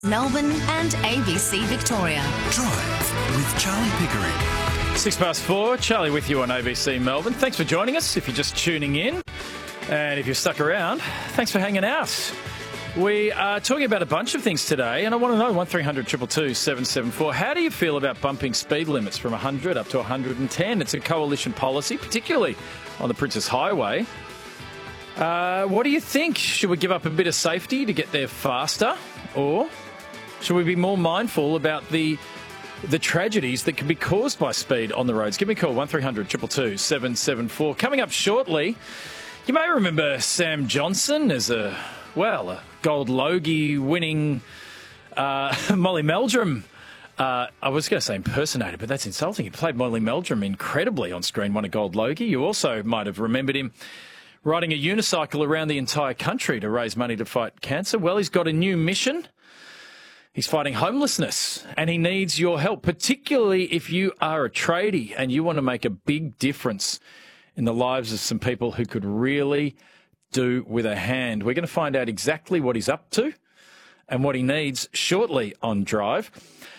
Melbourne and ABC Victoria. Drive with Charlie Pickering. 4:06, Charlie with you on ABC Melbourne. Thanks for joining us if you're just tuning in. And if you're stuck around, thanks for hanging out. We are talking about a bunch of things today, and I want to know, 1300 222 774, how do you feel about bumping speed limits from 100 up to 110? It's a coalition policy, particularly on the Princes Highway. What do you think? Should we give up a bit of safety to get there faster? Or should we be more mindful about the tragedies that can be caused by speed on the roads? Give me a call, 1300 222 774. Coming up shortly, you may remember Sam Johnson as a Gold Logie winning Molly Meldrum. I was going to say impersonator, but that's insulting. He played Molly Meldrum incredibly on screen, won a Gold Logie. You also might have remembered him riding a unicycle around the entire country to raise money to fight cancer. Well, he's got a new mission. He's fighting homelessness, and he needs your help, particularly if you are a tradie and you want to make a big difference in the lives of some people who could really do with a hand. We're going to find out exactly what he's up to and what he needs shortly on Drive.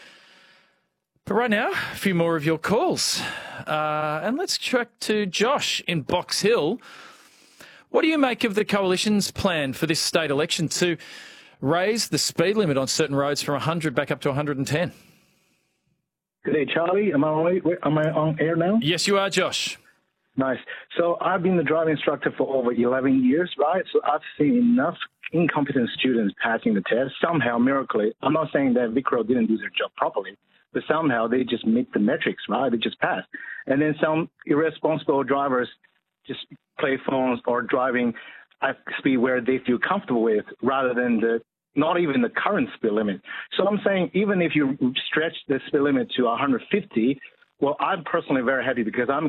But right now, a few more of your calls. And let's track to Josh in Box Hill. What do you make of the Coalition's plan for this state election to raise the speed limit on certain roads from 100 back up to 110? Good day, Charlie. Am I on air now? Yes, you are, Josh. Nice. So I've been the driving instructor for over 11 years, right? So I've seen enough incompetent students passing the test. Somehow, miraculously, I'm not saying that VicRoad didn't do their job properly, but somehow they just meet the metrics, right? They just pass. And then some irresponsible drivers just play phones or driving at speed where they feel comfortable with rather than not even the current speed limit. So I'm saying even if you stretch the speed limit to 150, well, I'm personally very happy because I'm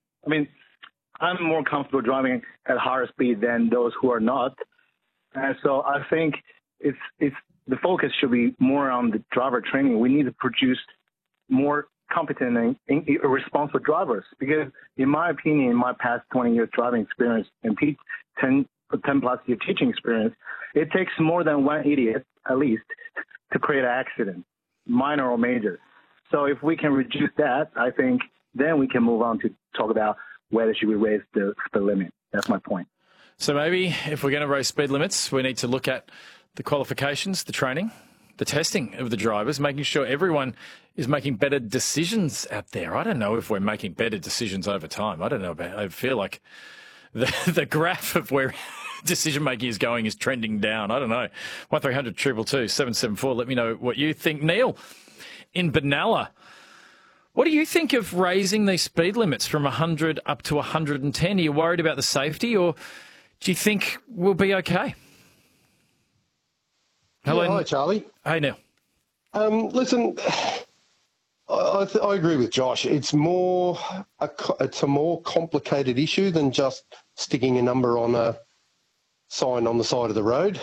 more comfortable driving at higher speed than those who are not. And so I think it's the focus should be more on the driver training. We need to produce more competent and responsible drivers because, in my opinion, in my past 20 years driving experience and 10 plus year teaching experience, it takes more than one idiot, at least, to create an accident, minor or major. So if we can reduce that, I think then we can move on to talk about whether should we raise the speed limit. That's my point. So maybe if we're going to raise speed limits, we need to look at the qualifications, the training, the testing of the drivers, making sure everyone is making better decisions out there. I don't know if we're making better decisions over time. I don't know I feel like the graph of where decision-making is going is trending down. I don't know. 1300 222 774. Let me know what you think. Neil in Benalla. What do you think of raising these speed limits from 100 up to 110? Are you worried about the safety, or do you think we'll be okay? Hello. Yeah, hi, Charlie. Hey, Neil. Listen, I agree with Josh. It's a more complicated issue than just sticking a number on a sign on the side of the road.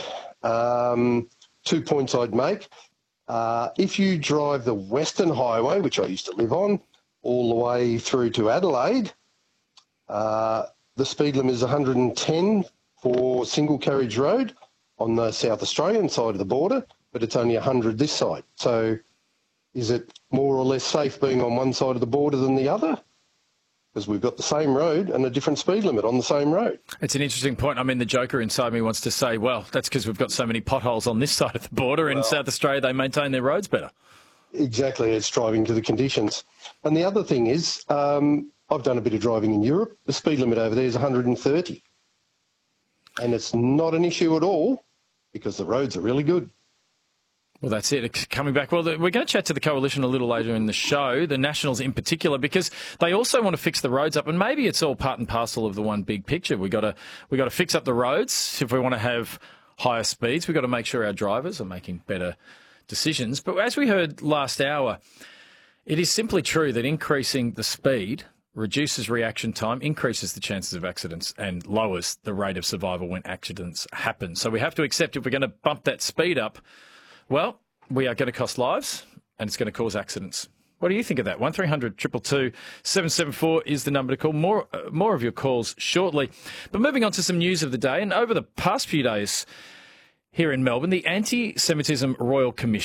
2 points I'd make. If you drive the Western Highway, which I used to live on, all the way through to Adelaide, the speed limit is 110 for single carriage road on the South Australian side of the border, but it's only 100 this side. So is it more or less safe being on one side of the border than the other? Because we've got the same road and a different speed limit on the same road. It's an interesting point. I mean, the joker inside me wants to say, well, that's because we've got so many potholes on this side of the border. In South Australia, they maintain their roads better. Exactly. It's driving to the conditions. And the other thing is, I've done a bit of driving in Europe. The speed limit over there is 130. And it's not an issue at all because the roads are really good. Well, that's it. Coming back. Well, we're going to chat to the Coalition a little later in the show, the Nationals in particular, because they also want to fix the roads up. And maybe it's all part and parcel of the one big picture. We got to fix up the roads if we want to have higher speeds. We've got to make sure our drivers are making better decisions. But as we heard last hour, it is simply true that increasing the speed reduces reaction time, increases the chances of accidents, and lowers the rate of survival when accidents happen. So we have to accept if we're going to bump that speed up, well, we are going to cost lives and it's going to cause accidents. What do you think of that? 1300 222 774 is the number to call. More of your calls shortly. But moving on to some news of the day, and over the past few days here in Melbourne, the Anti-Semitism Royal Commission